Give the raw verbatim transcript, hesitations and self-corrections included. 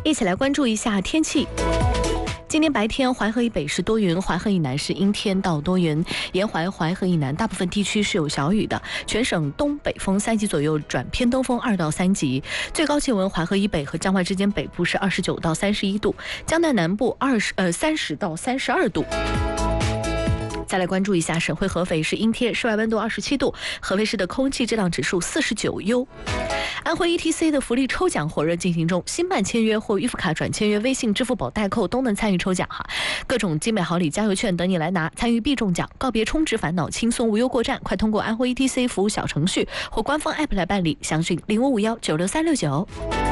一起来关注一下天气。今天白天，淮河以北是多云，淮河以南是阴天到多云，沿淮、淮河以南大部分地区是有小雨的。全省东北风三级左右转偏东风二到三级，最高气温淮河以北和江淮之间北部是二十九到三十一度，江南南部二十呃三十到三十二度。再来关注一下省会合肥是阴天，室外温度二十七度，合肥市的空气质量指数四十九优。安徽 E T C 的福利抽奖火热进行中，新办签约或预付卡转签约、微信、支付宝代扣都能参与抽奖哈，各种精美好礼、加油券等你来拿，参与必中奖，告别充值烦恼，轻松无忧过站。快通过安徽 E T C 服务小程序或官方 app 来办理，详询零五五幺九六三六九。